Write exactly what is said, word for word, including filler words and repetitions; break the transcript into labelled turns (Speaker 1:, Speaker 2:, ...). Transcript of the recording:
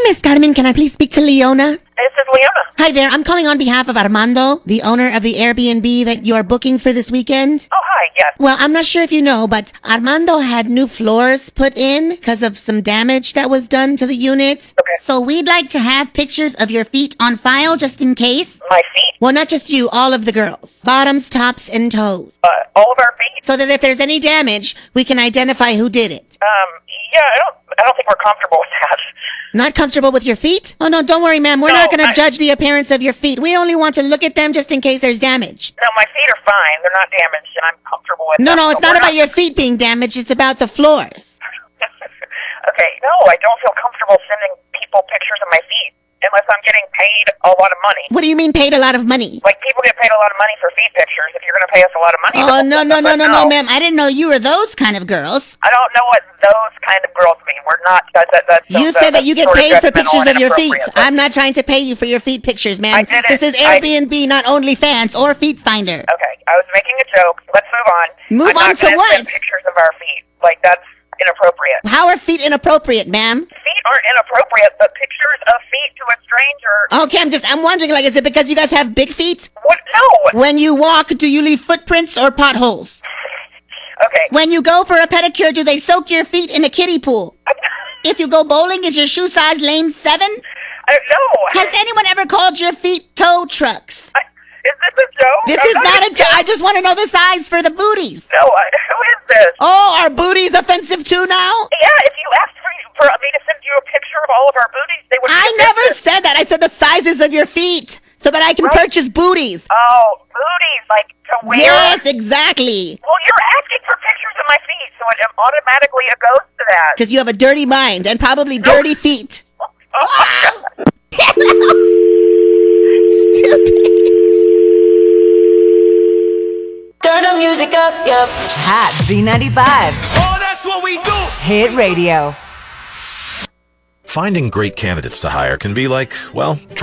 Speaker 1: Miss Carmen. Can I please speak to Leona?
Speaker 2: This is Leona.
Speaker 1: Hi there. I'm calling on behalf of Armando, the owner of the Airbnb that you are booking for this weekend.
Speaker 2: Oh, hi, yes.
Speaker 1: Well, I'm not sure if you know, but Armando had new floors put in because of some damage that was done to the unit.
Speaker 2: Okay.
Speaker 1: So we'd like to have pictures of your feet on file just in case.
Speaker 2: My feet?
Speaker 1: Well, not just you, all of the girls. Bottoms, tops, and toes.
Speaker 2: Uh, all of our feet?
Speaker 1: So that if there's any damage, we can identify who did it.
Speaker 2: Um, yeah, I don't, I don't think we're comfortable with that.
Speaker 1: Not comfortable with your feet? Oh, no, don't worry, ma'am. We're
Speaker 2: No,
Speaker 1: not going to
Speaker 2: I-
Speaker 1: judge the appearance of your feet. We only want to look at them just in case there's damage.
Speaker 2: No, my feet are fine. They're not damaged, and I'm comfortable with
Speaker 1: No,
Speaker 2: them.
Speaker 1: no, it's
Speaker 2: but
Speaker 1: not
Speaker 2: we're
Speaker 1: about your feet being damaged. It's about the floors.
Speaker 2: Okay, no, I don't feel comfortable sending people pictures of my feet unless I'm getting paid a lot of money.
Speaker 1: What do you mean paid a lot of money?
Speaker 2: Like, people get paid a lot of money for feet pictures. If you're going to pay us a lot of money...
Speaker 1: Oh,
Speaker 2: then
Speaker 1: no,
Speaker 2: we'll
Speaker 1: no,
Speaker 2: send
Speaker 1: no,
Speaker 2: them.
Speaker 1: no, no, ma'am. I didn't know you were those kind of girls.
Speaker 2: I don't know what those kind of girls mean. We're not... That, that, that,
Speaker 1: You
Speaker 2: that,
Speaker 1: said that you get
Speaker 2: sort of
Speaker 1: paid for
Speaker 2: judgmental
Speaker 1: pictures
Speaker 2: and
Speaker 1: of your feet.
Speaker 2: inappropriate, but-
Speaker 1: I'm not trying to pay you for your feet pictures, ma'am.
Speaker 2: I didn't.
Speaker 1: This is
Speaker 2: I-
Speaker 1: Airbnb, not OnlyFans or Feet Finder.
Speaker 2: Okay, I was making a joke. Let's move on.
Speaker 1: Move
Speaker 2: I'm
Speaker 1: on
Speaker 2: not
Speaker 1: to
Speaker 2: gonna
Speaker 1: what?
Speaker 2: send pictures of our feet. Like, that's inappropriate.
Speaker 1: How are feet inappropriate, ma'am?
Speaker 2: Feet aren't inappropriate, but pictures of feet to a stranger...
Speaker 1: Okay, I'm just, I'm wondering, like, is it because you guys have big feet?
Speaker 2: What? No!
Speaker 1: When you walk, do you leave footprints or potholes?
Speaker 2: Okay.
Speaker 1: When you go for a pedicure, do they soak your feet in a kiddie pool? If you go bowling, is your shoe size lane seven?
Speaker 2: I don't know.
Speaker 1: Has anyone ever called your feet tow trucks?
Speaker 2: I, is this a joke?
Speaker 1: This
Speaker 2: I'm
Speaker 1: is not a joke. I just want to know the size for the booties.
Speaker 2: No, I, who is this?
Speaker 1: Oh, are booties offensive too now?
Speaker 2: Yeah, if you asked for, for me to send you a picture of all of our booties, they would be
Speaker 1: I never
Speaker 2: offensive.
Speaker 1: said that. I said the sizes of your feet so that I can
Speaker 2: Right.
Speaker 1: purchase booties.
Speaker 2: Oh, booties, like to wear?
Speaker 1: Yes, exactly.
Speaker 2: Well, you're asking for pictures of my feet, so it automatically it goes to that.
Speaker 1: Because you have a dirty mind and probably dirty feet.
Speaker 2: Oh,
Speaker 1: Stupid.
Speaker 3: Turn the music up, yep.
Speaker 4: Hot Z ninety-five.
Speaker 5: Oh, that's what we do.
Speaker 4: Hit radio.
Speaker 6: Finding great candidates to hire can be like, well,